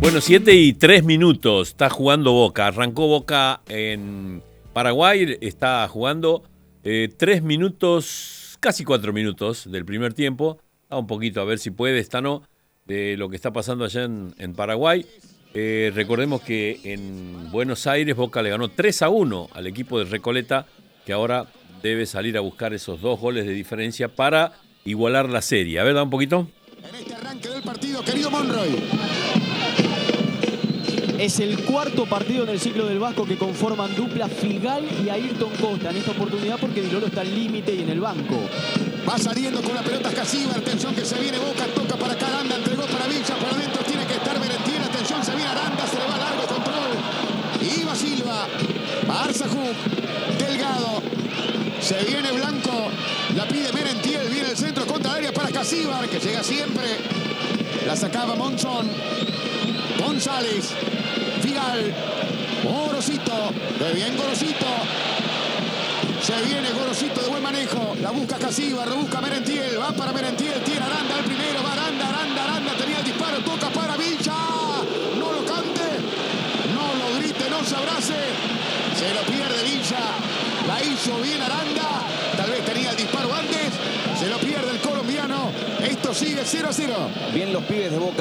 Bueno, 7:03. Está jugando Boca. Arrancó Boca en Paraguay. Está jugando 3 minutos, casi 4 minutos del primer tiempo. A un poquito a ver si puede, esta no, de lo que está pasando allá en Paraguay. Recordemos que en Buenos Aires Boca le ganó 3-1 al equipo de Recoleta, que ahora debe salir a buscar esos 2 goles de diferencia para igualar la serie. A ver, da un poquito. En este arranque del partido, querido Monroy. Es el cuarto partido en el ciclo del Vasco que conforman dupla Figal y Ayrton Costa. En esta oportunidad porque Dilolo está al límite y en el banco. Va saliendo con la pelota Casíbar. Atención que se viene Boca. Toca para acá Aranda. Entregó para Villa. Por adentro tiene que estar Merentiel. Atención, se viene Aranda. Se le va largo control. Iba Silva. Arzajub. Delgado. Se viene Blanco. La pide Merentiel. Viene el centro contra el área para Casíbar, que llega siempre. La sacaba Monzón. González. Figal. Gorosito. De bien Gorosito. Se viene Gorosito de buen manejo. La busca Casíbar, lo busca Merentiel. Va para Merentiel. Tiene Aranda el primero. Va Aranda. Tenía el disparo. Toca para Villa. No lo cante. No lo grite. No se abrace. Se lo pierde Villa. La hizo bien Aranda. Tal vez tenía el disparo antes. Se lo pierde el colombiano. Esto sigue 0-0. Bien los pibes de Boca.